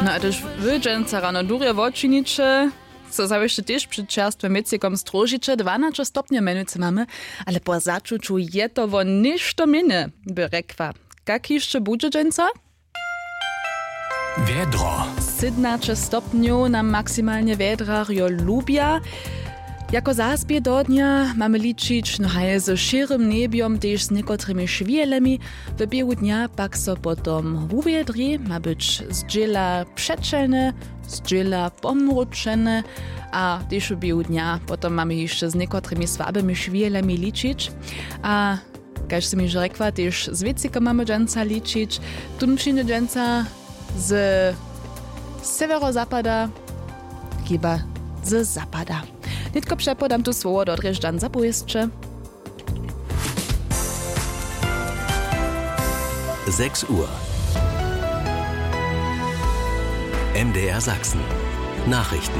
No a też wydżęca rano durje wočiniče, co zawieszcze też przy czerstwym mycykom strožiče 12 stopnie menujce mamy, ale po začuču je to wo ništo mine, by rekła. Jak jeszcze bude dżęca? Wiedro. 17 stopniów nam maksymalnie wiedra jo lubia. Jako zaspie do dnia mamy liczyć ze szyrym nebiom, też z niekotrymi szwielemi. W biegu dnia pak so potom uwiedri, ma być zdziela przeczene, zdziela pomruczene, a też w biegu dnia potom mamy jeszcze z niekotrymi słabymi szwielemi liczyć. A jak się mi już rekła, też z wiecikom mamy dżęca liczyć. Tu przyjdzie dżęca z severozapada, chyba z zapada. Nitko przepodam tu słowo do Dreżdżan zabójstcze. 6 Uhr. MDR Sachsen. Nachrichten.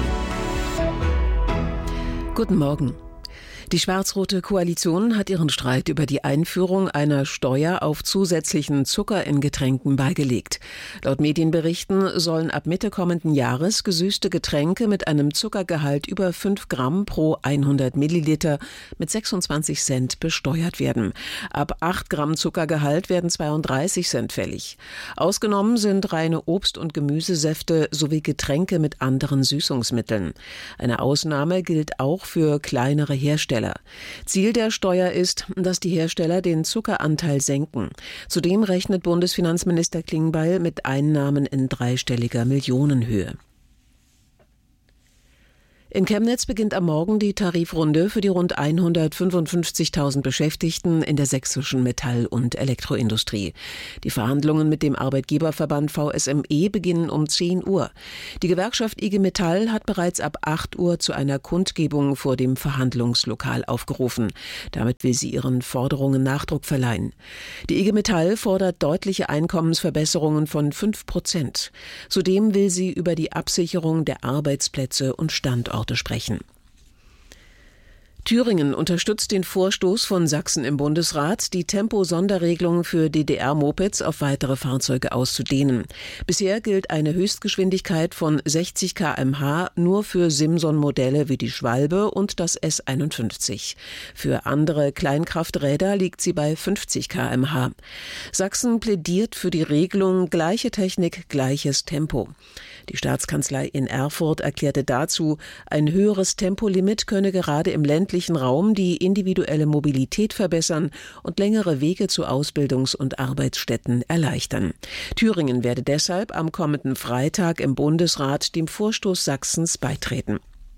Guten Morgen. Die schwarz-rote Koalition hat ihren Streit über die Einführung einer Steuer auf zusätzlichen Zucker in Getränken beigelegt. Laut Medienberichten sollen ab Mitte kommenden Jahres gesüßte Getränke mit einem Zuckergehalt über 5 Gramm pro 100 Milliliter mit 26 Cent besteuert werden. Ab 8 Gramm Zuckergehalt werden 32 Cent fällig. Ausgenommen sind reine Obst- und Gemüsesäfte sowie Getränke mit anderen Süßungsmitteln. Eine Ausnahme gilt auch für kleinere Hersteller. Ziel der Steuer ist, dass die Hersteller den Zuckeranteil senken. Zudem rechnet Bundesfinanzminister Klingbeil mit Einnahmen in dreistelliger Millionenhöhe. In Chemnitz beginnt am Morgen die Tarifrunde für die rund 155.000 Beschäftigten in der sächsischen Metall- und Elektroindustrie. Die Verhandlungen mit dem Arbeitgeberverband VSME beginnen um 10 Uhr. Die Gewerkschaft IG Metall hat bereits ab 8 Uhr zu einer Kundgebung vor dem Verhandlungslokal aufgerufen. Damit will sie ihren Forderungen Nachdruck verleihen. Die IG Metall fordert deutliche Einkommensverbesserungen von 5%. Zudem will sie über die Absicherung der Arbeitsplätze und Standorte sprechen. Thüringen unterstützt den Vorstoß von Sachsen im Bundesrat, die Tempo-Sonderregelung für DDR-Mopeds auf weitere Fahrzeuge auszudehnen. Bisher gilt eine Höchstgeschwindigkeit von 60 km/h nur für Simson-Modelle wie die Schwalbe und das S51. Für andere Kleinkrafträder liegt sie bei 50 km/h. Sachsen plädiert für die Regelung gleiche Technik, gleiches Tempo. Die Staatskanzlei in Erfurt erklärte dazu, ein höheres Tempolimit könne gerade im ländlichen Raum die individuelle Mobilität verbessern und längere Wege zu Ausbildungs- und Arbeitsstätten erleichtern. Thüringen werde deshalb am kommenden Freitag im Bundesrat dem Vorstoß Sachsens beitreten.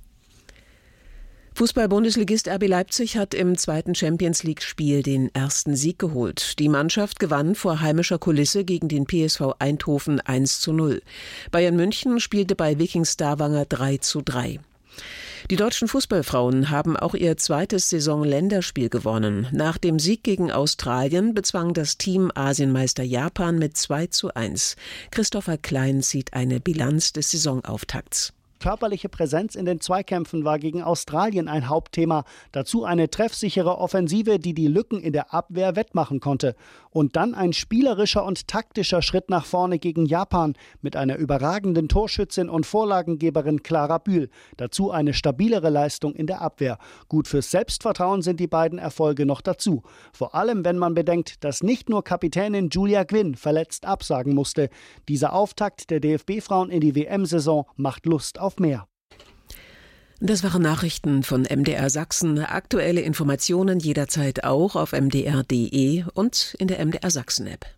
Fußball-Bundesligist RB Leipzig hat im zweiten Champions-League-Spiel den ersten Sieg geholt. Die Mannschaft gewann vor heimischer Kulisse gegen den PSV Eindhoven 1:0. Bayern München spielte bei Wiking Stavanger 3:3. Die deutschen Fußballfrauen haben auch ihr zweites Saison-Länderspiel gewonnen. Nach dem Sieg gegen Australien bezwang das Team Asienmeister Japan mit 2:1. Christopher Klein zieht eine Bilanz des Saisonauftakts. Körperliche Präsenz in den Zweikämpfen war gegen Australien ein Hauptthema. Dazu eine treffsichere Offensive, die die Lücken in der Abwehr wettmachen konnte. Und dann ein spielerischer und taktischer Schritt nach vorne gegen Japan mit einer überragenden Torschützin und Vorlagengeberin Clara Bühl. Dazu eine stabilere Leistung in der Abwehr. Gut fürs Selbstvertrauen sind die beiden Erfolge noch dazu. Vor allem, wenn man bedenkt, dass nicht nur Kapitänin Julia Gwynn verletzt absagen musste. Dieser Auftakt der DFB-Frauen in die WM-Saison macht Lust auf mehr. Das waren Nachrichten von MDR Sachsen. Aktuelle Informationen jederzeit auch auf mdr.de und in der MDR Sachsen-App.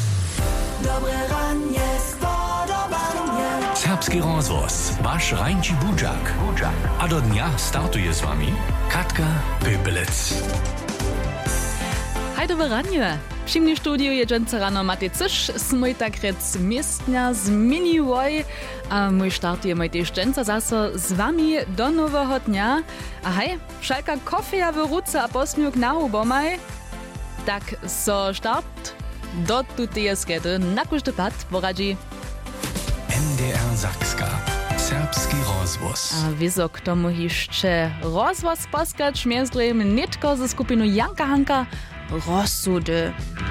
Serbski rozvoz, waš Rajnči Budžak. A do dnia startuje s vami Katka Pöpelec. Hajde w ranie. Przyjemnie studio je dżęca rano Maty Cysz, smoj tak rec miestnia zmieniłoj, a mój startujemy też dżęca zase z wami do nowego dnia. A hej, wszelka kofeja w ruce a posmiuk na ubomaj. Tak so start do tuteje skedy na każdy pad poradzi. MDR Sakska. Serbski rozvoz. A wizo k tomu jeszcze rozvoz poskać między nitko ze skupinu Janka Hanka rozsudy.